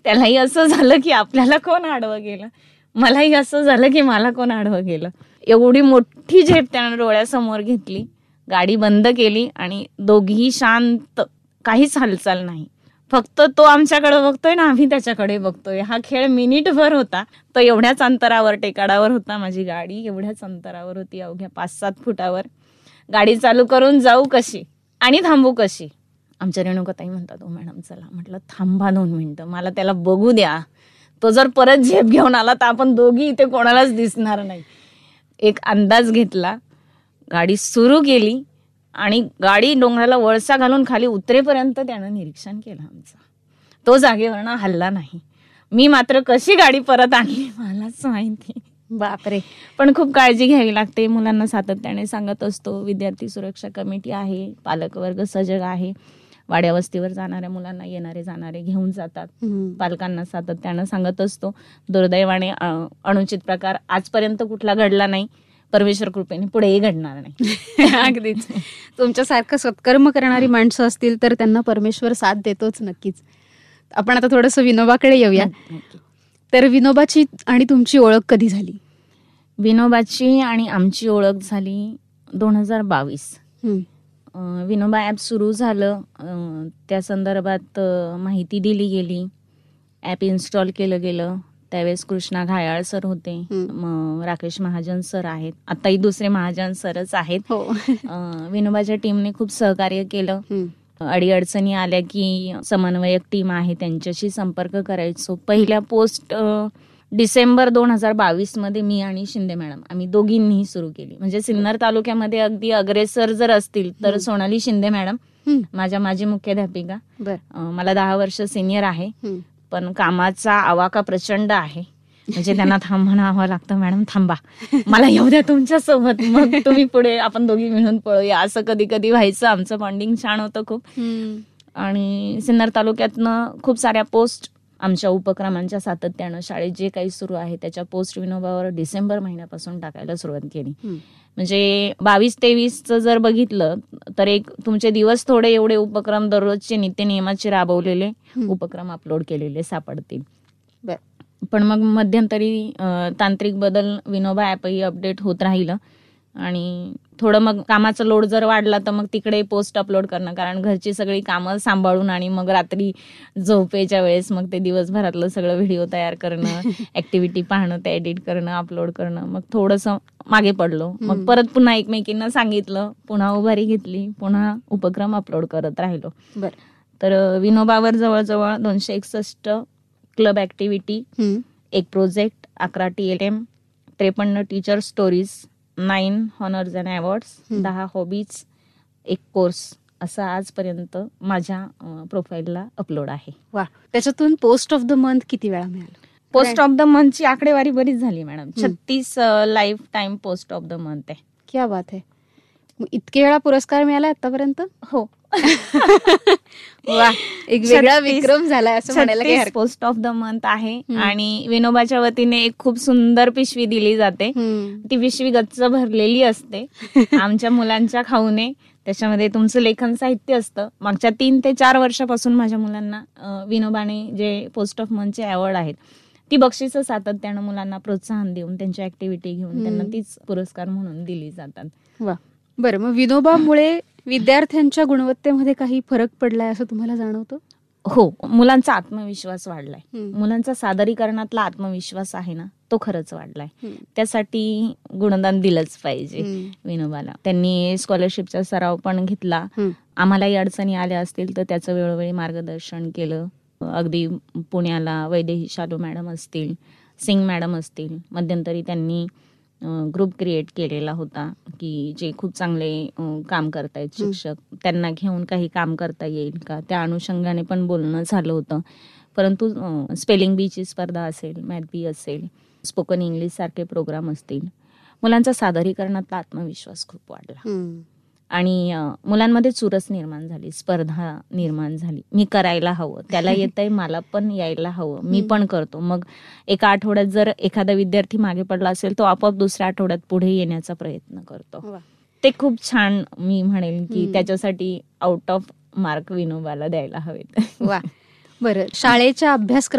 त्यालाही असं झालं की आपल्याला कोण आडवं गेलं, मलाही असं झालं की मला कोण आडवं गेलं. एवढी मोठी झेप त्यानं डोळ्यासमोर घेतली, गाडी बंद केली आणि दोघीही शांत, काहीच हालचाल नाही. फक्त तो आमच्याकडे बघतोय ना आम्ही त्याच्याकडे बघतोय. हा खेळ मिनिटभर होता. तो एवढ्याच अंतरावर, टेकाडावर होता, माझी गाडी एवढ्याच अंतरावर होती, अवघ्या 5-7 फुटावर. गाडी चालू करून जाऊ कशी आणि थांबू कशी. आमच्या रेणुकाताई म्हणतात, ओ मॅडम चला. म्हटलं थांबा 2 मिनिटं, मला त्याला बघू द्या. तो जर परत झेप घेऊन आला तर आपण दोघी इथे कोणालाच दिसणार नाही. एक अंदाज घेतला, गाडी सुरू केली आणि गाडी डोंगराला वळसा घालून खाली उतरेपर्यंत त्यानं निरीक्षण केलं आमचं. तो जागेवरनं हल्ला नाही. मी मात्र कशी गाडी परत आणली मलाच माहिती. बापरे. पण खूप काळजी घ्यावी लागते. मुलांना सातत्याने सांगत असतो. विद्यार्थी सुरक्षा कमिटी आहे, पालकवर्ग सजग आहे. वाड्या वस्तीवर जाणाऱ्या मुलांना येणारे जाणारे घेऊन जातात. पालकांना सातत्यानं सांगत असतो. दुर्दैवाने अनुचित प्रकार आजपर्यंत कुठला घडला नाही. परमेश्वर कृपेने पुढेही घडणार नाही. अगदीच. तुमच्यासारखं सत्कर्म करणारी माणसं असतील तर त्यांना परमेश्वर साथ देतोच नक्कीच. आपण आता थोडंसं विनोबाकडे येऊया. तर विनोबाची आणि तुमची ओळख कधी झाली? विनोबाची आणि आमची ओळख झाली 2022. विनोबा ॲप सुरू झालं, त्या संदर्भात माहिती दिली गेली, ॲप इन्स्टॉल केलं गेलं. त्यावेळेस कृष्णा घायाळ सर होते, मग राकेश महाजन सर आहेत, आताही दुसरे महाजन सरच आहेत. विनोबाच्या टीमने खूप सहकार्य केलं. अडीअडचणी आल्या की समन्वयक टीम आहे त्यांच्याशी संपर्क करायचो. पहिल्या पोस्ट डिसेंबर 2022 मध्ये मी आणि शिंदे मॅडम आम्ही दोघींनीही सुरू केली. म्हणजे सिन्नर तालुक्यामध्ये अगदी अग्रेसर जर असतील तर सोनाली शिंदे मॅडम, माझ्या माजी मुख्याध्यापिका. मला 10 वर्ष सिनियर आहे, पण कामाचा आवाका प्रचंड आहे. म्हणजे त्यांना म्हणावं लागतं, मॅडम थांबा, मला येऊ द्या तुमच्या सोबत, मग तुम्ही पुढे, आपण दोघी मिळून पळूया. असं कधी कधी व्हायचं. आमचं बॉन्डिंग छान होतं खूप. आणि सिन्नर तालुक्यातनं खूप साऱ्या पोस्ट आमच्या उपक्रमांच्या सातत्यानं शाळेत जे काही सुरू आहे त्याच्या पोस्ट विनोबावर डिसेंबर महिन्यापासून टाकायला सुरुवात केली. म्हणजे 22-23चं जर बघितलं तर एक तुमचे दिवस थोडे एवढे उपक्रम दररोजचे नित्यनियमाचे राबवलेले उपक्रम अपलोड केलेले सापडतील. पण मग मध्यंतरी तांत्रिक बदल, विनोबा ॲपही अपडेट होत राहिलं आणि थोडं मग कामाचा लोड जर वाढला तर मग तिकडे पोस्ट अपलोड करणं, कारण घरची सगळी कामं सांभाळून आणि मग रात्री झोपेच्या वेळेस मग ते दिवसभरातलं सगळं व्हिडिओ तयार करणं, ॲक्टिव्हिटी पाहणं, ते एडिट करणं, अपलोड करणं, मग थोडंसं मागे पडलो. मग परत पुन्हा एकमेकींना सांगितलं, पुन्हा उभारी घेतली, पुन्हा उपक्रम अपलोड करत राहिलो. तर विनोबावर जवळजवळ 261 club activity, 1 project, 11 TLM, 53 teacher stories, 9 honours and awards, 10 hobbies, 1 course, असं आजपर्यंत माझ्या प्रोफाईलला अपलोड आहे. वा. त्याच्यातून पोस्ट ऑफ द मंथ किती वेळा मिळाला? पोस्ट ऑफ द मंथची आकडेवारी बरीच झाली madam. 36 life time post of the month आहे. क्या बात आहे. इतके वेळा पुरस्कार मिळाला आतापर्यंत? हो. वा, एक वेगळा विक्रम झालाय असं म्हणायला काही हरकत. पोस्ट ऑफ द मंथ आहे. आणि विनोबाच्या वतीने एक खूप सुंदर पिशवी दिली जाते. ती पिशवी गच्च भरलेली असते आमच्या मुलांच्या खाऊने. त्याच्यामध्ये तुमचं लेखन साहित्य असतं. मागच्या 3 ते 4 वर्षापासून माझ्या मुलांना विनोबाने जे पोस्ट ऑफ मंथचे अवॉर्ड आहेत ती बक्षिसं सातत्यानं मुलांना प्रोत्साहन देऊन, त्यांची ऍक्टिव्हिटी घेऊन त्यांना तीच पुरस्कार म्हणून दिली जातात. वा. बरं, मग विनोबामुळे विद्यार्थ्यांच्या गुणवत्तेमध्ये काही फरक पडलाय असं तुम्हाला जाणवतं? हो, मुलांचा आत्मविश्वास वाढलाय. मुलांचा सादरीकरणातला आत्मविश्वास आहे ना, तो खरंच वाढलाय. त्यासाठी गुणदान दिलंच पाहिजे विनोबाला. त्यांनी स्कॉलरशिपचा सराव पण घेतला. आम्हालाही अडचणी आल्या असतील तर त्याचं वेळोवेळी मार्गदर्शन केलं. अगदी पुण्याला वैदेही शालू मॅडम असतील, सिंग मॅडम असतील, मध्यंतरी त्यांनी ग्रुप क्रिएट केलेला होता की जे खूप चांगले काम करतायत शिक्षक, त्यांना घेऊन काही काम करता येईल का, त्या अनुषंगाने पण बोलणं झालं होतं. परंतु स्पेलिंग बीची स्पर्धा असेल, मॅथ बी असेल, स्पोकन इंग्लिश सारखे प्रोग्राम असतील, मुलांचा सादरीकरणातला आत्मविश्वास खूप वाढला आणि मुलांमध्ये चुरस निर्माण झाली, स्पर्धा निर्माण झाली. मी करायला हवं, त्याला येतंय, मला पण यायला हवं, मी पण करतो. मग एका आठवड्यात जर एखादा विद्यार्थी मागे पडला असेल तो आपोआप दुसऱ्या आठवड्यात पुढे येण्याचा प्रयत्न करतो. ते खूप छान, मी म्हणेल की त्याच्यासाठी आउट ऑफ मार्क विनोबाला द्यायला हवेत. वा. बरं, शाळेच्या अभ्यासक्रम